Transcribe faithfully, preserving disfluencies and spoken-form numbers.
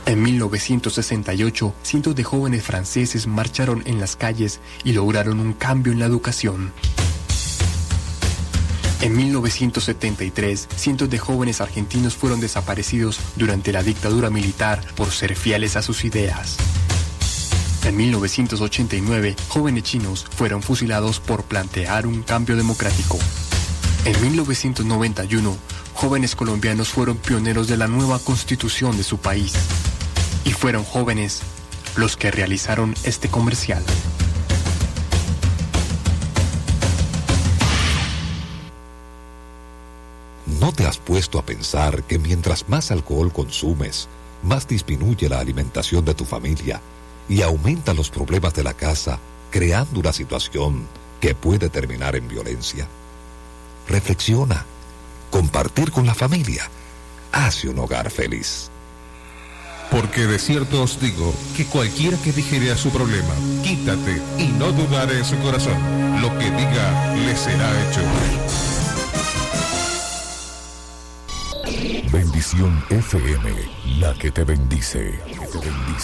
En mil novecientos sesenta y ocho, cientos de jóvenes franceses marcharon en las calles y lograron un cambio en la educación. En mil novecientos setenta y tres, cientos de jóvenes argentinos fueron desaparecidos durante la dictadura militar por ser fieles a sus ideas. En mil novecientos ochenta y nueve, jóvenes chinos fueron fusilados por plantear un cambio democrático. En mil novecientos noventa y uno, jóvenes colombianos fueron pioneros de la nueva constitución de su país. Y fueron jóvenes los que realizaron este comercial. ¿No te has puesto a pensar que mientras más alcohol consumes, más disminuye la alimentación de tu familia y aumenta los problemas de la casa, creando una situación que puede terminar en violencia? Reflexiona. Compartir con la familia hace un hogar feliz. Porque de cierto os digo que cualquiera que dijere a su problema, quítate, y no dudare en su corazón, lo que diga le será hecho. Bendición F M, la que te bendice.